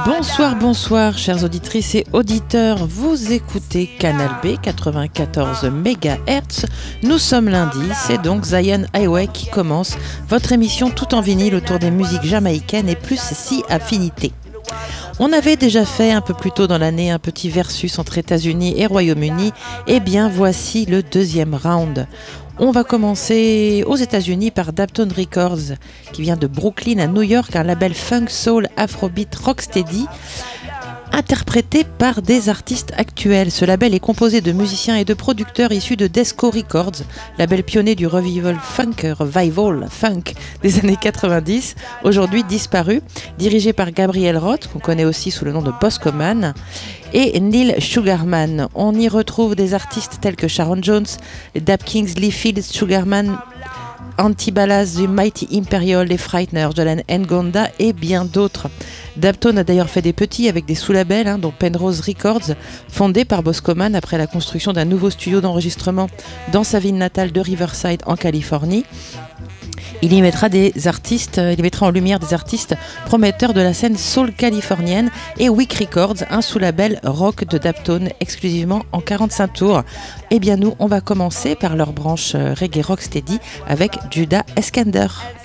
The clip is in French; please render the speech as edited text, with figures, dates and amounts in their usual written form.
Bonsoir, bonsoir, chères auditrices et auditeurs. Vous écoutez Canal B 94 MHz. Nous sommes lundi, c'est donc Zion Highway qui commence. Votre émission tout en vinyle autour des musiques jamaïcaines et plus si affinités. On avait déjà fait un peu plus tôt dans l'année un petit versus entre États-Unis et Royaume-Uni. Eh bien, voici le deuxième round. On va commencer aux États-Unis par Daptone Records, qui vient de Brooklyn à New York, un label funk, soul, afrobeat, rocksteady, interprété par des artistes actuels. Ce label est composé de musiciens et de producteurs issus de Desco Records, label pionnier du revival funk des années 90, aujourd'hui disparu, dirigé par Gabriel Roth, qu'on connaît aussi sous le nom de Boscoman, et Neil Sugarman. On y retrouve des artistes tels que Sharon Jones, les Dap Kings, Lee Fields, Sugarman, Antibalas, The Mighty Imperial, les Frighteners, Jolan Ngonda et bien d'autres. Daptone a d'ailleurs fait des petits avec des sous-labels, dont Penrose Records, fondé par Boscoman après la construction d'un nouveau studio d'enregistrement dans sa ville natale de Riverside en Californie. Il y mettra en lumière des artistes prometteurs de la scène soul californienne, et Wick Records, un sous-label rock de Daptone exclusivement en 45 tours. Eh bien nous, on va commencer par leur branche reggae rocksteady avec Judah Eskender.